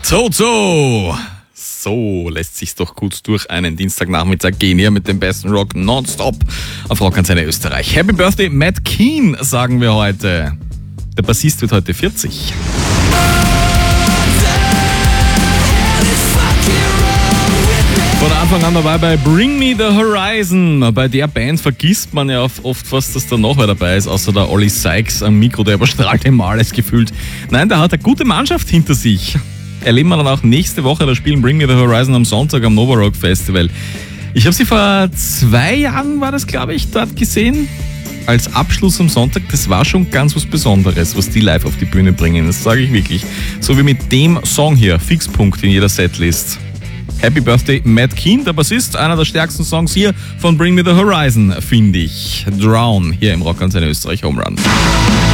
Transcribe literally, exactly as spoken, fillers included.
Toto! So lässt sich's doch gut durch einen Dienstagnachmittag gehen hier mit dem besten Rock nonstop auf Rockantenne Österreich. Happy Birthday, Matt Keen, sagen wir heute. Der Bassist wird heute vierzig. Von Anfang an dabei bei Bring Me the Horizon. Bei der Band vergisst man ja oft fast, dass da noch wer dabei ist, außer der Olli Sykes am Mikro, der überstrahlt immer alles gefühlt. Nein, der hat eine gute Mannschaft hinter sich. Erleben wir dann auch nächste Woche das Spiel Bring Me the Horizon am Sonntag am Nova Rock Festival. Ich habe sie vor zwei Jahren, war das glaube ich, dort gesehen. Als Abschluss am Sonntag, das war schon ganz was Besonderes, was die live auf die Bühne bringen. Das sage ich wirklich. So wie mit dem Song hier, Fixpunkt in jeder Setlist. Happy Birthday, Matt Keen, der Bassist, einer der stärksten Songs hier von Bring Me the Horizon, finde ich. Drown, hier im Rockantenne Österreich Home Run.